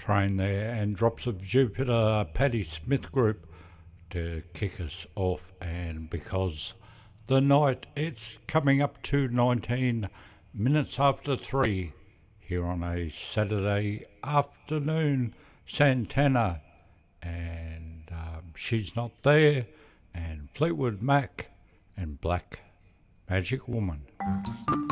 Train there, and Drops of Jupiter, Patti Smith Group to kick us off. And because the night, it's coming up to 19 minutes after 3 here on a Saturday afternoon. Santana and She's Not There, and Fleetwood Mac and Black Magic Woman.